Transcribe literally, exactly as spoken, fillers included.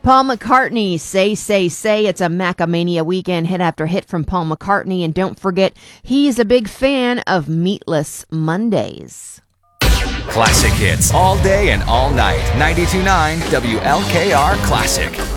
Paul McCartney, Say, Say, Say. It's a Macamania weekend hit after hit from Paul McCartney. And don't forget, he's a big fan of Meatless Mondays. Classic hits all day and all night. ninety-two point nine W L K R Classic.